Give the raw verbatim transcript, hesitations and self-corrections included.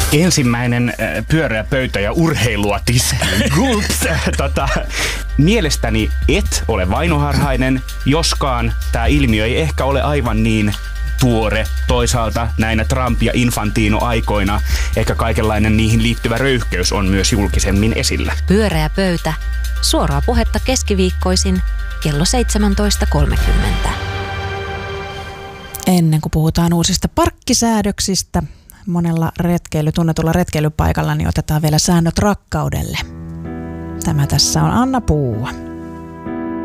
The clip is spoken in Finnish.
Ensimmäinen äh, pyöreä pöytä ja urheiluatis. Gulps. tota, mielestäni et ole vainoharhainen, joskaan tämä ilmiö ei ehkä ole aivan niin tuore. Toisaalta näinä Trump- ja Infantino-aikoina ehkä kaikenlainen niihin liittyvä röyhkeys on myös julkisemmin esillä. Pyöreä pöytä. Suoraa puhetta keskiviikkoisin kello seitsemäntoista kolmekymmentä. Ennen kuin puhutaan uusista parkkisäädöksistä, monella retkeily, tunnetulla retkeilypaikalla, niin otetaan vielä säännöt rakkaudelle. Tämä tässä on Anna Puua.